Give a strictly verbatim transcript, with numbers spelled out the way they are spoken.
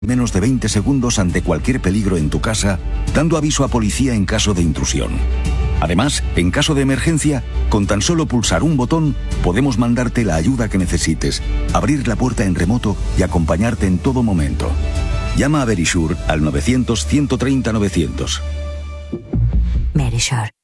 Menos de veinte segundos ante cualquier peligro en tu casa, dando aviso a policía en caso de intrusión. Además, en caso de emergencia, con tan solo pulsar un botón, podemos mandarte la ayuda que necesites, abrir la puerta en remoto y acompañarte en todo momento. Llama a Verisure al novecientos, ciento treinta, novecientos. Verisure.